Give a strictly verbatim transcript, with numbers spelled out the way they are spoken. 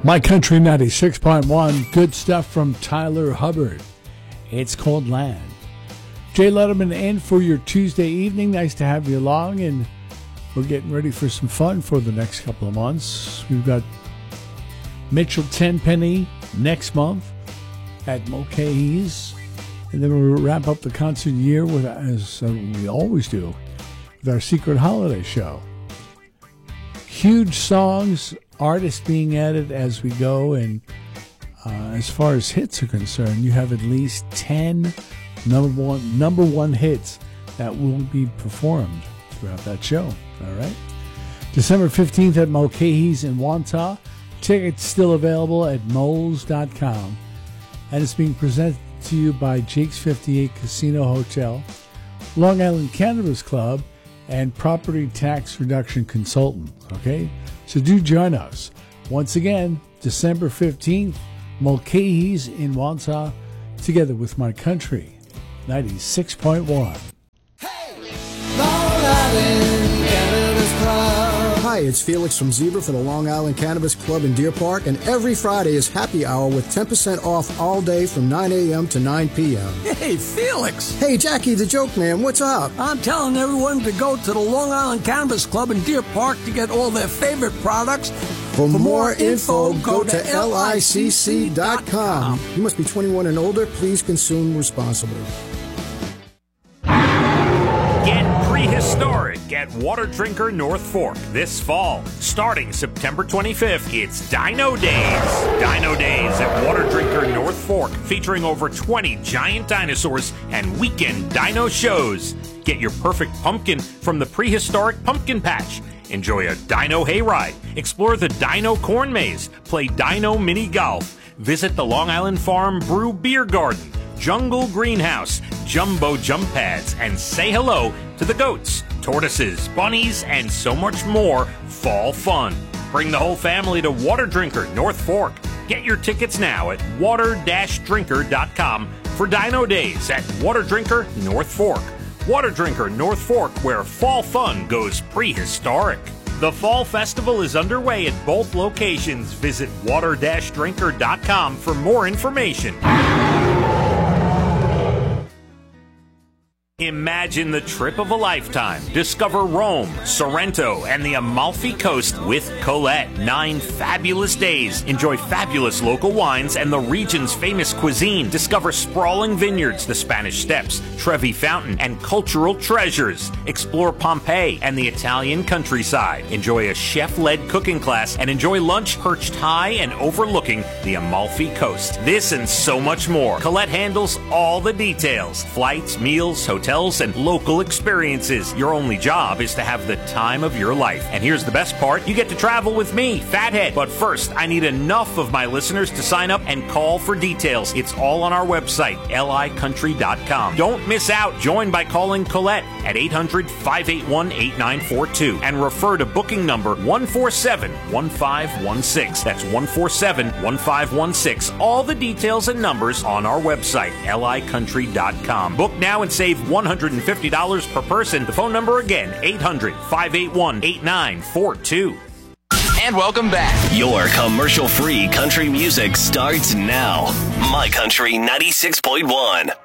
My Country ninety-six point one, good stuff from Tyler Hubbard. It's called Land. Jay Letterman in for your Tuesday evening. Nice to have you along, and we're getting ready for some fun for the next couple of months. We've got Mitchell Tenpenny next month at Mulcahy's, and then we'll wrap up the concert year with, as uh, we always do, with our Secret Holiday Show. Huge songs, artists being added as we go, and uh, as far as hits are concerned, you have at least ten number one number one hits that will be performed throughout that show. All right, December fifteenth at Mulcahy's in Wantagh. Tickets still available at moles dot com, and it's being presented to you by Jake's fifty-eight Casino Hotel, Long Island Cannabis Club, and Property Tax Reduction Consultant. Okay, so do join us once again, December fifteenth, Mulcahy's in Wantagh, together with My Country ninety-six point one. Hey, Long Island Cannabis Club. Hi, it's Felix from Zebra for the Long Island Cannabis Club in Deer Park, and every Friday is happy hour with ten percent off all day from nine a.m. to nine p.m. Hey, Felix. Hey, Jackie the Joke Man, what's up? I'm telling everyone to go to the Long Island Cannabis Club in Deer Park to get all their favorite products. For, For more info, go to L I C C dot com. You must be twenty-one and older. Please consume responsibly. Get prehistoric at Water Drinker North Fork this fall. Starting September twenty-fifth, it's Dino Days. Dino Days at Water Drinker North Fork, featuring over twenty giant dinosaurs and weekend dino shows. Get your perfect pumpkin from the prehistoric pumpkin patch. Enjoy a dino hayride, explore the dino corn maze, play dino mini golf, visit the Long Island Farm Brew Beer Garden, Jungle Greenhouse, Jumbo Jump Pads, and say hello to the goats, tortoises, bunnies, and so much more fall fun. Bring the whole family to Water Drinker North Fork. Get your tickets now at water dash drinker dot com for Dino Days at Water Drinker North Fork. Water Drinker North Fork, where fall fun goes prehistoric. The Fall Festival is underway at both locations. Visit water dash drinker dot com for more information. Imagine the trip of a lifetime. Discover Rome, Sorrento, and the Amalfi Coast with Colette. Nine fabulous days. Enjoy fabulous local wines and the region's famous cuisine. Discover sprawling vineyards, the Spanish Steps, Trevi Fountain, and cultural treasures. Explore Pompeii and the Italian countryside. Enjoy a chef-led cooking class and enjoy lunch perched high and overlooking the Amalfi Coast. This and so much more. Colette handles all the details. Flights, meals, hotels, hotels, and local experiences. Your only job is to have the time of your life. And here's the best part. You get to travel with me, Fathead. But first, I need enough of my listeners to sign up and call for details. It's all on our website, L I country dot com. Don't miss out. Join by calling Colette at eight hundred, five eight one, eight nine four two and refer to booking number one four seven, one five one six. That's one four seven, one five one six. All the details and numbers on our website, L I country dot com. Book now and save one hundred fifty dollars per person. The phone number again, eight hundred, five eight one, eight nine four two. And welcome back. Your commercial-free country music starts now. My Country ninety-six point one.